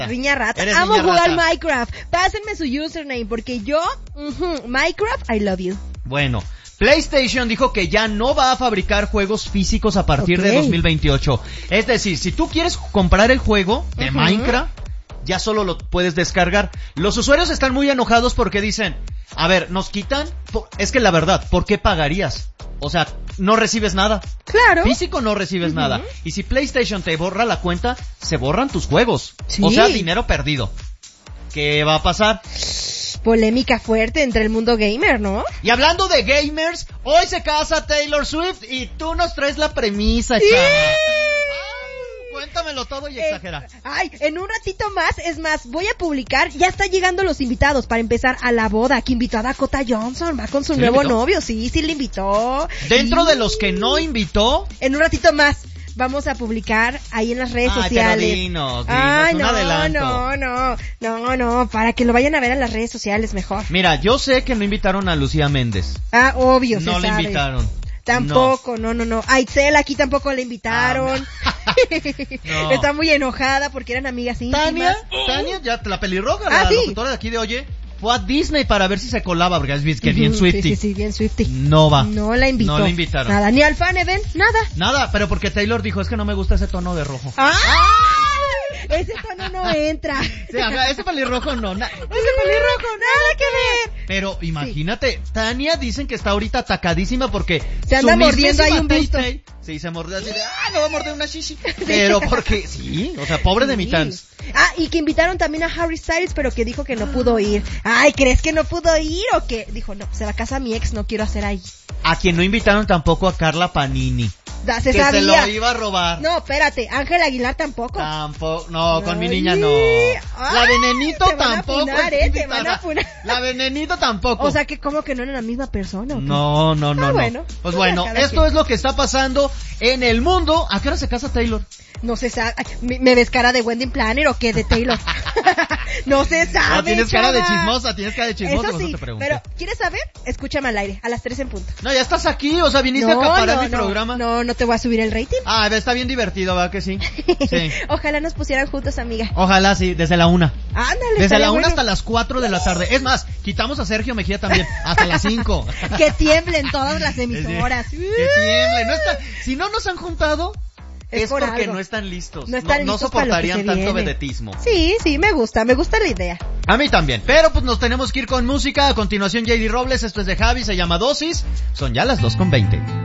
Riña rata. Eres Amo niña jugar rata. Minecraft. Pásenme su username porque yo, Minecraft, I love you. Bueno, PlayStation dijo que ya no va a fabricar juegos físicos a partir de 2028. Es decir, si tú quieres comprar el juego de Minecraft, ya solo lo puedes descargar. Los usuarios están muy enojados porque dicen, a ver, nos quitan, es que la verdad, ¿por qué pagarías? O sea, no recibes nada. Claro. Físico no recibes nada. Y si PlayStation te borra la cuenta, se borran tus juegos. Sí. O sea, dinero perdido. ¿Qué va a pasar? Polémica fuerte entre el mundo gamer, ¿no? Y hablando de gamers, hoy se casa Taylor Swift y tú nos traes la premisa, chava. Cuéntamelo todo y exagera. En un ratito más, es más, voy a publicar, ya está llegando los invitados para empezar a la boda, que invitó a Dakota Johnson, va con su nuevo novio, sí le invitó. Dentro de los que no invitó, en un ratito más vamos a publicar ahí en las redes sociales. Pero dinos, un no, adelanto. No, para que lo vayan a ver en las redes sociales mejor. Mira, yo sé que no invitaron a Lucía Méndez. Obvio, no se le sabe. Invitaron. Tampoco, no. A Itzel aquí tampoco la invitaron. No. Está muy enojada porque eran amigas íntimas. Tania, ya la pelirroja, la locutora de aquí de Oye, fue a Disney para ver si se colaba, porque es que bien Swiftie. Sí, bien Swiftie. No va. No la invitó. No la invitaron. Nada, ni al fan event, Nada, pero porque Taylor dijo, es que no me gusta ese tono de rojo. Ese tono no entra. Sí, ese pelirrojo no. Ese pelirrojo, nada que ver. Pero imagínate, Tania dicen que está ahorita atacadísima porque se anda mordiendo ahí un busto. Sí, se mordió así de, me va a morder una shishi. Pero porque, o sea, pobre de mi Tans. Y que invitaron también a Harry Styles, pero que dijo que no pudo ir. Ay, ¿crees que no pudo ir o qué? Dijo, no, se va a casa mi ex, no quiero hacer ahí. A quien no invitaron tampoco a Carla Panini. Se que sabía. se lo iba a robar. No, espérate, Ángel Aguilar tampoco. No, con mi niña no. La Venenito tampoco. Te van a funar. La Venenito tampoco. O sea, que como que no eran la misma persona. No. Bueno. Pues bueno, esto es lo que está pasando en el mundo. ¿A qué hora se casa Taylor? No se sabe. ¿Me ves cara de Wedding Planner o qué de Taylor? No se sabe. No, tienes chava. cara de chismosa, Eso sí, te pregunto. pero ¿quieres saber? Escúchame al aire, a las 3 en punto. No, ya estás aquí, o sea, viniste a acaparar mi programa. No te voy a subir el rating. Está bien divertido, ¿verdad que sí? Sí. Ojalá nos pusieran juntos, amiga. Ojalá, sí, desde la 1. Ándale. Desde la 1 hasta las 4 de la tarde. Es más, quitamos a Sergio Mejía también, hasta las 5. Que tiemblen todas las emisoras. Que tiemblen. Si no nos han juntado, es porque algo. no están listos. No soportarían tanto vedetismo. Sí, me gusta la idea. A mí también. Pero pues nos tenemos que ir con música. A continuación, JD Robles, esto es de Javi, se llama Dosis. Son ya las 2:20.